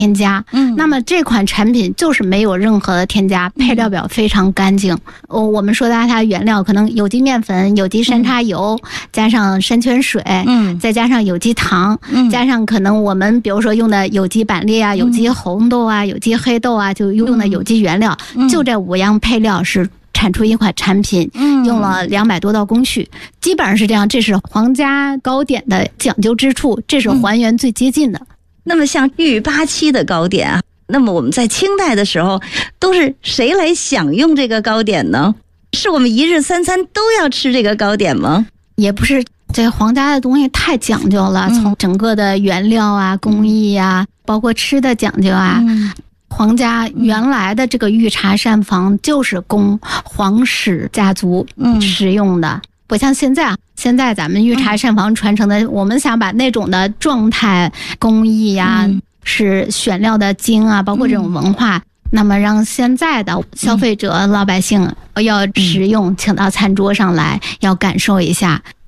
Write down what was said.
添加。那么这款产品就是没有任何的添加，配料表非常干净。我们说它原料可能有机面粉、有机山茶油，加上山泉水，再加上有机糖，加上可能我们比如说用的有机板栗啊、有机红豆啊、有机黑豆啊，就用的有机原料，就这5样配料是产出一款产品，用了200多道工序，基本上是这样。这是皇家糕点的讲究之处，这是还原最接近的。 那么像豫八七的糕点啊，那么我们在清代的时候都是谁来享用这个糕点呢？是我们一日三餐都要吃这个糕点吗？ 也不是，这皇家的东西太讲究了，从整个的原料啊、工艺啊，包括吃的讲究啊。皇家原来的这个御茶膳房就是供皇室家族使用的，不像现在现在咱们御茶膳房传承的，我们想把那种的状态、工艺呀、是选料的精啊，包括这种文化，那么让现在的消费者、老百姓要食用，请到餐桌上来，要感受一下。